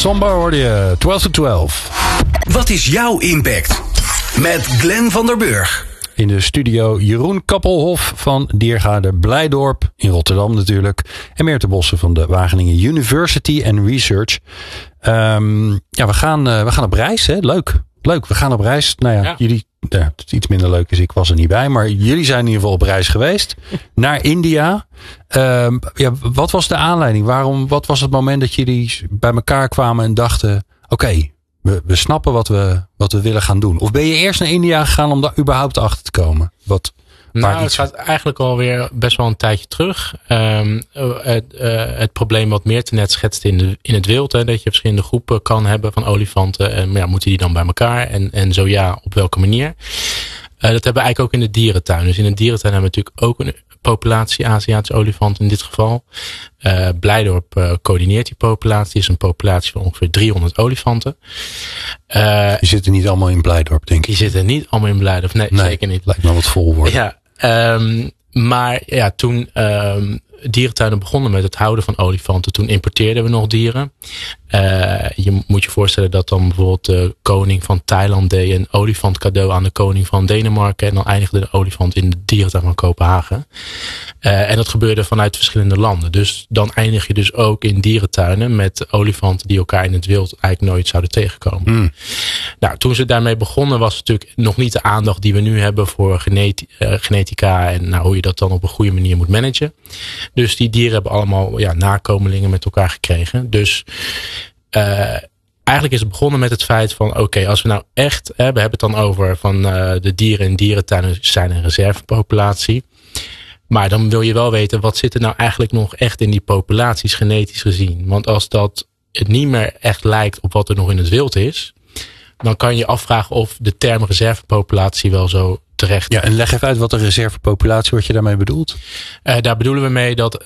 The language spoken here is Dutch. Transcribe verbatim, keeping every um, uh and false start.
Somber hoorde je, twaalf to twaalf. Wat is jouw impact? Met Glenn van der Burg. In de studio Jeroen Kappelhof van Diergaarde Blijdorp in Rotterdam natuurlijk. En Meerte Bossen van de Wageningen University and Research. Um, ja, we gaan, uh, we gaan op reis, hè? Leuk. Leuk, we gaan op reis. Nou ja, ja. jullie, ja, het is iets minder leuk is, ik was er niet bij. Maar jullie zijn in ieder geval op reis geweest. Naar India. Um, ja, wat was de aanleiding? Waarom, wat was het moment dat jullie bij elkaar kwamen en dachten, oké, okay, we, we snappen wat we, wat we willen gaan doen? Of ben je eerst naar India gegaan om daar überhaupt achter te komen? Wat, nou, het gaat eigenlijk alweer best wel een tijdje terug. Um, het, uh, het probleem wat Meerte net schetste in, de, in het wild. Hè, dat je verschillende groepen kan hebben van olifanten. En ja, moeten die dan bij elkaar? En, en zo ja, op welke manier? Uh, dat hebben we eigenlijk ook in de dierentuin. Dus in de dierentuin hebben we natuurlijk ook een populatie Aziatische olifant in dit geval. Uh, Blijdorp uh, coördineert die populatie. Het is een populatie van ongeveer driehonderd olifanten. Uh, die zitten niet allemaal in Blijdorp, denk ik. Die zitten niet allemaal in Blijdorp. Nee, nee, zeker niet. Lijkt me wat vol worden. Ja, um, maar ja, toen um, dierentuinen begonnen met het houden van olifanten, toen importeerden we nog dieren. Uh, je moet je voorstellen dat dan bijvoorbeeld de koning van Thailand deed een olifant cadeau aan de koning van Denemarken. En dan eindigde de olifant in de dierentuin van Kopenhagen. Uh, en dat gebeurde vanuit verschillende landen. Dus dan eindig je dus ook in dierentuinen met olifanten die elkaar in het wild eigenlijk nooit zouden tegenkomen. Mm. Nou, toen ze daarmee begonnen was het natuurlijk nog niet de aandacht die we nu hebben voor geneti- uh, genetica en nou, hoe je dat dan op een goede manier moet managen. Dus die dieren hebben allemaal ja, nakomelingen met elkaar gekregen. Dus Uh, eigenlijk is het begonnen met het feit van oké, okay, als we nou echt, hè, we hebben het dan over van uh, de dieren in dierentuinen zijn een reservepopulatie. Maar dan wil je wel weten, wat zit er nou eigenlijk nog echt in die populaties genetisch gezien? Want als dat het niet meer echt lijkt op wat er nog in het wild is, dan kan je afvragen of de term reservepopulatie wel zo terecht. Ja, en leg even uit wat een reservepopulatie, wat je daarmee bedoelt. Uh, daar bedoelen we mee dat